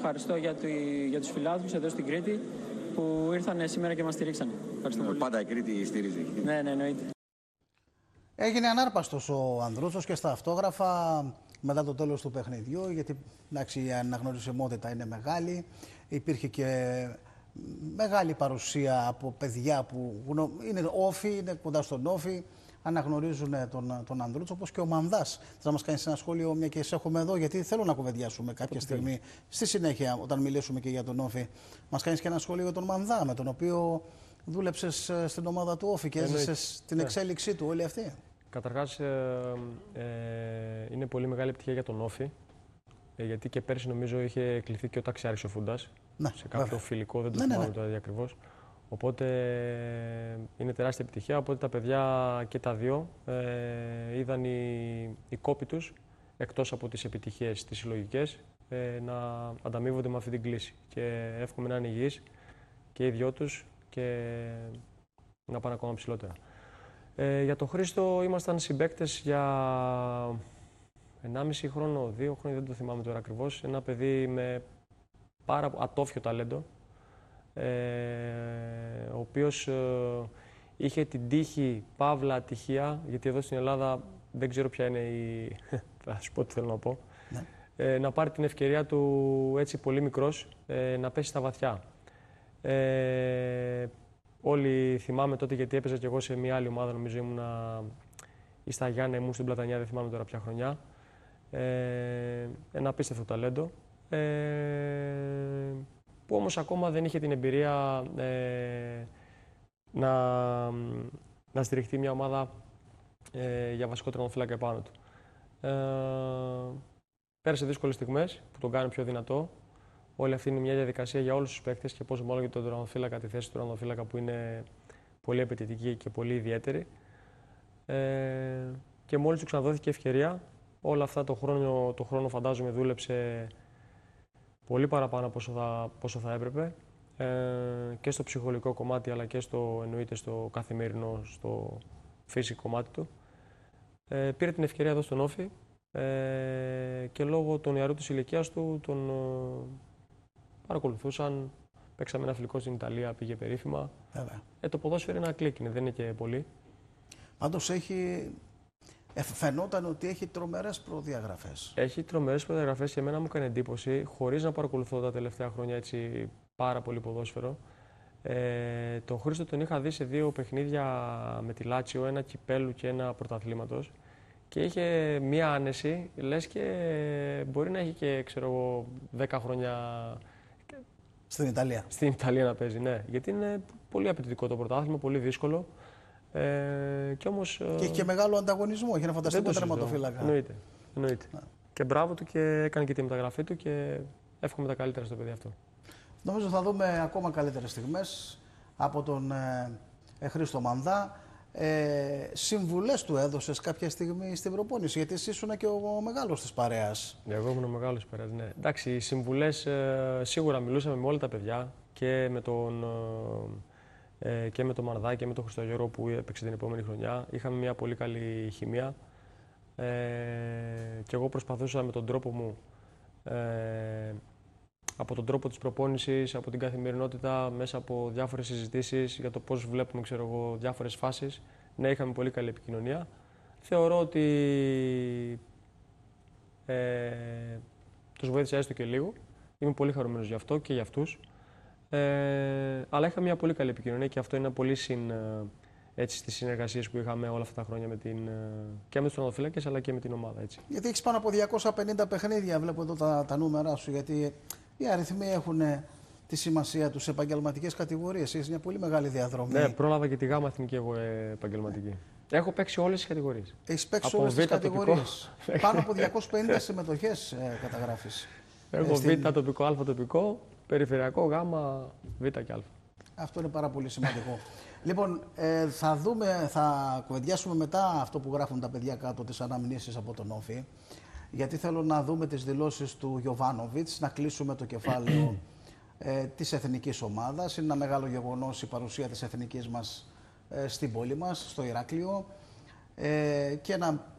ευχαριστώ για τους φιλάθλους εδώ στην Κρήτη που ήρθαν σήμερα και μας στηρίξανε. Ευχαριστώ πολύ. Πάντα η Κρήτη στηρίζει. Ναι, εννοείται. Έγινε ανάρπαστος ο Ανδρούτσος και στα αυτόγραφα μετά το τέλος του παιχνιδιού, γιατί εντάξει, η αναγνωρισιμότητα είναι μεγάλη. Υπήρχε και μεγάλη παρουσία από παιδιά που είναι όφοι, είναι κοντά στον όφη, αναγνωρίζουν τον Ανδρούτσο, όπως και ο Μανδάς. Θα να μας κάνεις ένα σχόλιο, μια και σε έχουμε εδώ, γιατί θέλω να κουβεντιάσουμε κάποια στιγμή. Στη συνέχεια, όταν μιλήσουμε και για τον όφη, μας κάνεις και ένα σχόλιο για τον Μανδά, με τον οποίο δούλεψες στην ομάδα του όφη και έζησες την εξέλιξή του όλη αυτή. Καταρχάς, είναι πολύ μεγάλη επιτυχία για τον όφη, γιατί και πέρσι νομίζω είχε κληθεί και ο Ταξιάρης ο Φούντας, σε κάποιο φιλικό, δεν το θυμάμαι τώρα ακριβώς. Οπότε είναι τεράστια επιτυχία, οπότε τα παιδιά και τα δύο είδαν οι κόποι τους, εκτός από τις επιτυχίες τις συλλογικές, να ανταμείβονται με αυτή την κλίση. Και εύχομαι να είναι υγιείς και οι δυο τους και να πάνε ακόμα ψηλότερα. Για τον Χρήστο ήμασταν συμπαίκτες για 1,5 χρόνο, 2 χρόνια, δεν το θυμάμαι τώρα ακριβώς. Ένα παιδί με ατόφιο ταλέντο, ο οποίος είχε την τύχη, παύλα ατυχία, γιατί εδώ στην Ελλάδα δεν ξέρω ποια είναι η... θα σου πω τι θέλω να πω. Ναι. Να πάρει την ευκαιρία του έτσι πολύ μικρός, να πέσει στα βαθιά. Όλοι θυμάμαι τότε, γιατί έπαιζα κι εγώ σε μια άλλη ομάδα, νομίζω ήμουνα ή στα Γιάννα, ήμουν στην Πλατανιά, δεν θυμάμαι τώρα ποια χρονιά. Ένα απίστευτο ταλέντο, που όμως ακόμα δεν είχε την εμπειρία να στηριχτεί μια ομάδα για βασικό τερματοφύλακα επάνω του. Πέρασε δύσκολες στιγμές που τον κάνουν πιο δυνατό. Όλη αυτή είναι μια διαδικασία για όλους τους παίκτες και πόσο μάλλον για τον τερματοφύλακα, τη θέση του τερματοφύλακα που είναι πολύ απαιτητική και πολύ ιδιαίτερη. Και μόλις του ξαναδόθηκε ευκαιρία, όλα αυτά το χρόνο φαντάζομαι δούλεψε πολύ παραπάνω από όσο θα έπρεπε, και στο ψυχολογικό κομμάτι αλλά και εννοείται στο καθημερινό, στο physical κομμάτι του. Πήρε την ευκαιρία εδώ στον όφη και λόγω των νεαρού της ηλικίας του τον παρακολουθούσαν. Παίξαμε ένα φιλικό στην Ιταλία, πήγε περίφημα. Το ποδόσφαιρο είναι ένα κλίκ, δεν είναι και πολύ. Πάντως φαινόταν ότι έχει τρομερές προδιαγραφές. Έχει τρομερές προδιαγραφές και εμένα μου έκανε εντύπωση, χωρίς να παρακολουθώ τα τελευταία χρόνια έτσι πάρα πολύ ποδόσφαιρο. Τον Χρήστο τον είχα δει σε 2 παιχνίδια με τη Λάτσιο, ένα κυπέλου και ένα πρωταθλήματος. Και είχε μία άνεση, λες και μπορεί να έχει και, ξέρω εγώ, 10 χρόνια... Στην Ιταλία. Στην Ιταλία να παίζει, ναι. Γιατί είναι πολύ απαιτητικό το πρωτάθλημα, πολύ δύσκολο. Και όμως... Και έχει και μεγάλο ανταγωνισμό, έχει ένα φανταστικό τερματοφύλακα. Εννοείται. Ναι. Και μπράβο του και έκανε και τη μεταγραφή του και εύχομαι τα καλύτερα στο παιδί αυτό. Νομίζω θα δούμε ακόμα καλύτερες στιγμές από τον Χρήστο Μανδά. Συμβουλές του έδωσες κάποια στιγμή στην προπόνηση, γιατί εσύ ήσουν και ο μεγάλος της παρέας. Εγώ ήμουν ο μεγάλος της παρέας, ναι. Εντάξει, οι συμβουλές σίγουρα μιλούσαμε με όλα τα παιδιά και με τον Μανδά και με τον Χριστογιώργο που έπαιξε την επόμενη χρονιά. Είχαμε μια πολύ καλή χημεία και εγώ προσπαθούσα με τον τρόπο μου, από τον τρόπο της προπόνησης, από την καθημερινότητα, μέσα από διάφορες συζητήσεις για το πώς βλέπουμε, ξέρω εγώ, διάφορες φάσεις. Ναι, είχαμε πολύ καλή επικοινωνία. Θεωρώ ότι τους βοήθησα έστω και λίγο. Είμαι πολύ χαρούμενος γι' αυτό και για αυτούς. Αλλά είχα μια πολύ καλή επικοινωνία και αυτό είναι πολύ έτσι, στις συνεργασίες που είχαμε όλα αυτά τα χρόνια και με τους τερματοφύλακες αλλά και με την ομάδα. Έτσι. Γιατί έχεις πάνω από 250 παιχνίδια, βλέπω εδώ τα νούμερα σου, γιατί οι αριθμοί έχουν τη σημασία τους σε επαγγελματικές κατηγορίες. Έχεις μια πολύ μεγάλη διαδρομή. Ναι, πρόλαβα και τη γάμα εθνική εγώ επαγγελματική. Έχω παίξει όλες τις κατηγορίες. Έχεις παίξει όλες τις κατηγορίες. Πάνω από 250 συμμετοχές καταγράφεις. Έχω Β τοπικό, Α τοπικό, περιφερειακό, Γ, Β και Α. Αυτό είναι πάρα πολύ σημαντικό. Λοιπόν, θα κουβεντιάσουμε μετά αυτό που γράφουν τα παιδιά κάτω, τις αναμνήσεις από τον Όφη. Γιατί θέλω να δούμε τις δηλώσεις του Γιοβάνοβιτς, να κλείσουμε το κεφάλαιο της εθνικής ομάδας. Είναι ένα μεγάλο γεγονός η παρουσία της εθνικής μας στην πόλη μας, στο Ηράκλειο. Και ένα